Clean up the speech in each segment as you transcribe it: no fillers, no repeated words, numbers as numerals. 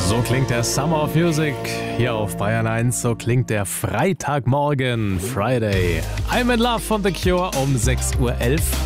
So klingt der Summer of Music hier auf Bayern 1. So klingt der Freitagmorgen, Friday. I'm in Love von The Cure um 6.11 Uhr.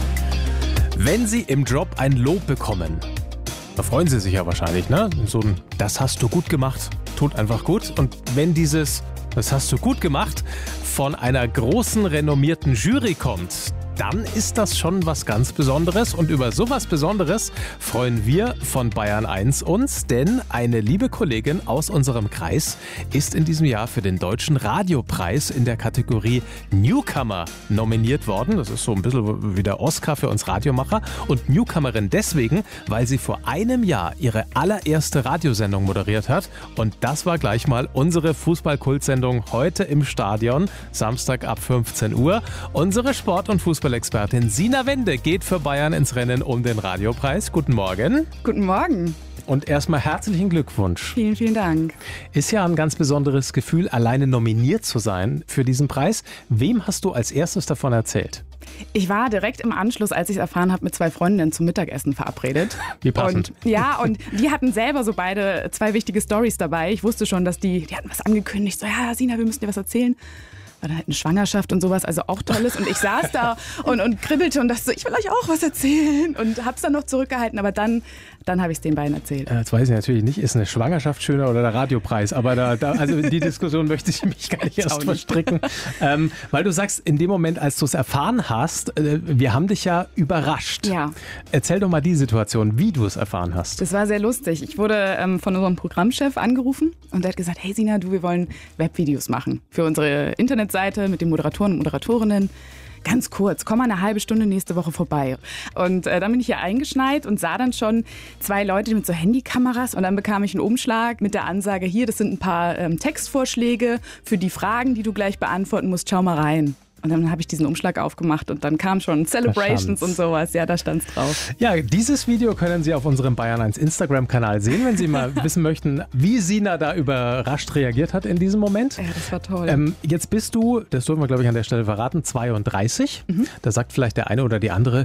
Wenn Sie im Job ein Lob bekommen, da freuen Sie sich ja wahrscheinlich, ne? So ein "Das hast du gut gemacht" tut einfach gut. Und wenn dieses "Das hast du gut gemacht" von einer großen, renommierten Jury kommt, dann ist das schon was ganz Besonderes. Und über sowas Besonderes freuen wir von Bayern 1 uns, denn eine liebe Kollegin aus unserem Kreis ist in diesem Jahr für den Deutschen Radiopreis in der Kategorie Newcomer nominiert worden. Das ist so ein bisschen wie der Oscar für uns Radiomacher. Und Newcomerin deswegen, weil sie vor einem Jahr ihre allererste Radiosendung moderiert hat. Und das war gleich mal unsere Fußball-Kultsendung heute im Stadion, Samstag ab 15 Uhr. Unsere Sport- und Fußball-Expertin Sina Wende geht für Bayern ins Rennen um den Radiopreis. Guten Morgen. Guten Morgen. Und erstmal herzlichen Glückwunsch. Vielen, vielen Dank. Ist ja ein ganz besonderes Gefühl, alleine nominiert zu sein für diesen Preis. Wem hast du als erstes davon erzählt? Ich war direkt im Anschluss, als ich es erfahren habe, mit 2 Freundinnen zum Mittagessen verabredet. Wie passend. Und die hatten selber so beide 2 wichtige Storys dabei. Ich wusste schon, dass die hatten was angekündigt. So, ja, Sina, wir müssen dir was erzählen. War dann halt eine Schwangerschaft und sowas, also auch Tolles. Und ich saß da und kribbelte und dachte so, ich will euch auch was erzählen. Und hab's dann noch zurückgehalten, aber dann habe ich es den beiden erzählt. Jetzt weiß ich natürlich nicht, ist eine Schwangerschaft schöner oder der Radiopreis, aber also die Diskussion möchte ich mich gar nicht erst verstricken. Weil du sagst, in dem Moment, als du es erfahren hast, wir haben dich ja überrascht. Ja. Erzähl doch mal die Situation, wie du es erfahren hast. Das war sehr lustig. Ich wurde von unserem Programmchef angerufen und der hat gesagt, hey Sina, wir wollen Webvideos machen für unsere Internetseite mit den Moderatoren und Moderatorinnen. Ganz kurz, komm mal eine halbe Stunde nächste Woche vorbei. Und dann bin ich hier eingeschneit und sah dann schon 2 Leute mit so Handykameras. Und dann bekam ich einen Umschlag mit der Ansage, hier, das sind ein paar Textvorschläge für die Fragen, die du gleich beantworten musst. Schau mal rein. Und dann habe ich diesen Umschlag aufgemacht und dann kamen schon Celebrations und sowas. Ja, da stand's drauf. Ja, dieses Video können Sie auf unserem Bayern 1 Instagram-Kanal sehen, wenn Sie mal wissen möchten, wie Sina da überrascht reagiert hat in diesem Moment. Ja, das war toll. Jetzt bist du, das dürfen wir glaube ich an der Stelle verraten, 32. Da sagt vielleicht der eine oder die andere,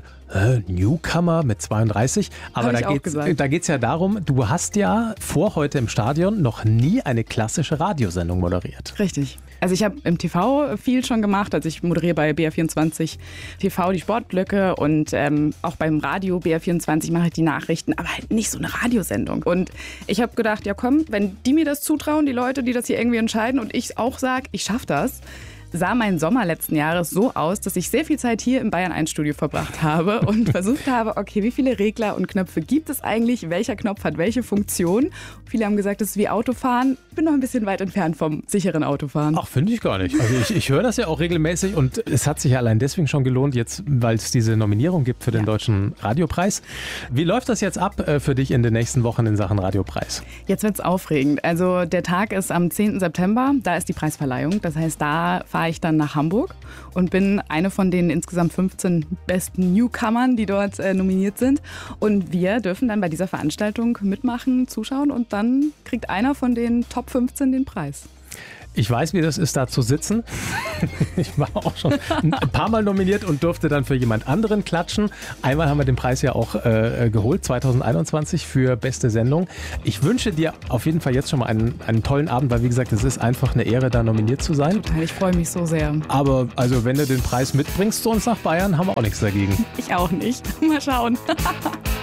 Newcomer mit 32. Aber da geht's ja darum, du hast ja vor heute im Stadion noch nie eine klassische Radiosendung moderiert. Richtig. Also ich habe im TV viel schon gemacht. Also ich moderiere bei BR24 TV die Sportblöcke und auch beim Radio BR24 mache ich die Nachrichten, aber halt nicht so eine Radiosendung. Und ich habe gedacht, ja komm, wenn die mir das zutrauen, die Leute, die das hier irgendwie entscheiden und ich auch sage, ich schaffe das, sah mein Sommer letzten Jahres so aus, dass ich sehr viel Zeit hier im Bayern 1 Studio verbracht habe und versucht habe, okay, wie viele Regler und Knöpfe gibt es eigentlich? Welcher Knopf hat welche Funktion? Viele haben gesagt, das ist wie Autofahren. Ich bin noch ein bisschen weit entfernt vom sicheren Autofahren. Ach, finde ich gar nicht. Also ich höre das ja auch regelmäßig und es hat sich ja allein deswegen schon gelohnt, jetzt, weil es diese Nominierung gibt für den Deutschen Radiopreis. Wie läuft das jetzt ab für dich in den nächsten Wochen in Sachen Radiopreis? Jetzt wird's aufregend. Also der Tag ist am 10. September, da ist die Preisverleihung. Das heißt, da fahre ich dann nach Hamburg und bin eine von den insgesamt 15 besten Newcomern, die dort nominiert sind. Und wir dürfen dann bei dieser Veranstaltung mitmachen, zuschauen und dann kriegt einer von den Top 15 den Preis. Ich weiß, wie das ist, da zu sitzen. Ich war auch schon ein paar Mal nominiert und durfte dann für jemand anderen klatschen. Einmal haben wir den Preis ja auch geholt, 2021 für beste Sendung. Ich wünsche dir auf jeden Fall jetzt schon mal einen tollen Abend, weil wie gesagt, es ist einfach eine Ehre, da nominiert zu sein. Total, ich freue mich so sehr. Aber also wenn du den Preis mitbringst zu uns nach Bayern, haben wir auch nichts dagegen. Ich auch nicht. Mal schauen.